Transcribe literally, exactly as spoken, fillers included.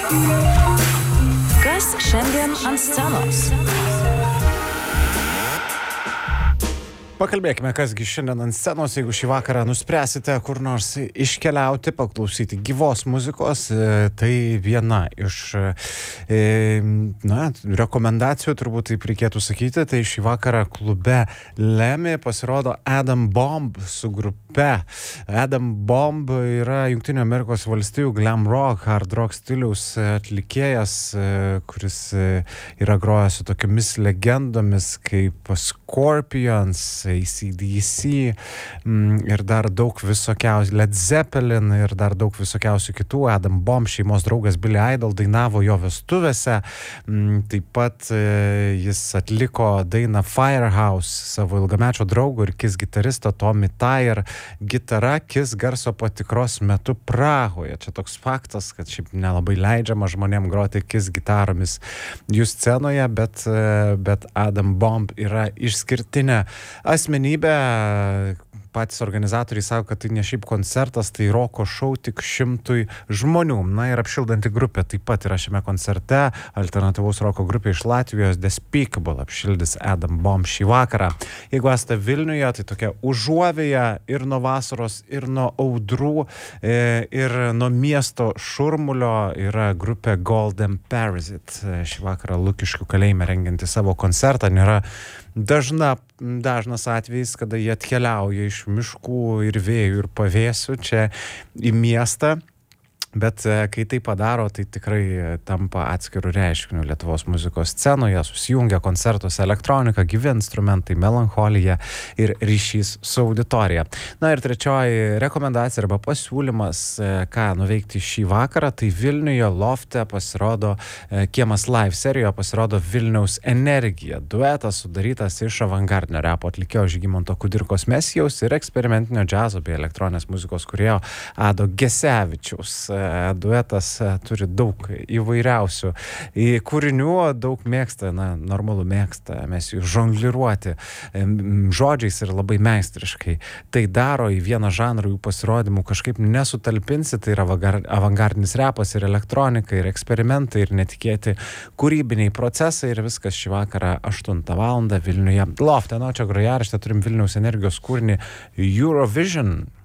Kas šiandien ant scenos? Pakalbėkime, kasgi šiandien ant scenos, jeigu šį vakarą nuspręsite kur nors iškeliauti, paklausyti gyvos muzikos, tai viena iš na, rekomendacijų, turbūt taip reikėtų sakyti, tai šį vakarą klube Lemmy pasirodo Adam Bomb su grupe. Adam Bomb yra Jungtinių Amerikos valstijų glam rock, hard rock stiliaus atlikėjas, kuris yra grojęs su tokiamis legendomis kaip Scorpions, A C D C ir dar daug visokiausių, Led Zeppelin ir dar daug visokiausių kitų. Adam Bomb šeimos draugas Billy Idol dainavo jo vestuvėse. Taip pat jis atliko dainą Firehouse savo ilgamečio draugo ir Kiss gitaristo Tommy Thayer gitara Kiss garso patikros metu Prahoje. Čia toks faktas, kad šiaip nelabai leidžiama žmonėm groti Kiss gitaromis jų scenoje, bet, bet Adam Bomb yra išskirtinė asmenybė. Patys organizatoriai sako, kad tai ne šiaip koncertas, tai roko šou tik šimtui žmonių. Na ir apšildanti grupė taip pat yra šiame koncerte. Alternatyvaus roko grupė iš Latvijos Despicable apšildys Adam Bomb šį vakarą. Jeigu esate Vilniuje, tai tokia užuovėja ir nuo vasaros, ir nuo audrų, ir nuo miesto šurmulio yra grupė Golden Parasite. Šį vakarą Lukiškių kalėjime rengianti savo koncertą. Nėra dažna, dažnas atvejis, kada jie atkeliauja iš miškų ir vėjų ir pavėsių čia į miestą. Bet kai tai padaro, tai tikrai tampa atskirų reiškinių Lietuvos muzikos scenoje, susijungia koncertuose elektronika, gyvi instrumentai, melancholija ir ryšys su auditorija. Na ir trečioji rekomendacija arba pasiūlymas, ką nuveikti šį vakarą, tai Vilniuje Lofte pasirodo, Kiemas Live serijoje pasirodo Vilniaus Energija. Duetas sudarytas iš avangardinio repo atlikėjo Žygimanto Kudirkos Mesijaus ir eksperimentinio džiazo bei elektroninės muzikos kūrėjo Ado Gesevičiaus. Duetas turi daug įvairiausių kūrinių, daug mėgsta, na, normalu mėgsta, mes jų žongliruoti žodžiais ir labai meistriškai. Tai daro į vieną žanrą jų pasirodymų kažkaip nesutalpinsi, tai yra avangardinis repas ir elektronika ir eksperimentai ir netikėti kūrybiniai procesai ir viskas šį vakarą aštuntą valandą Vilniuje Lofte. Na, čia grojarašte turim Vilniaus Energijos kūrinį Eurovision.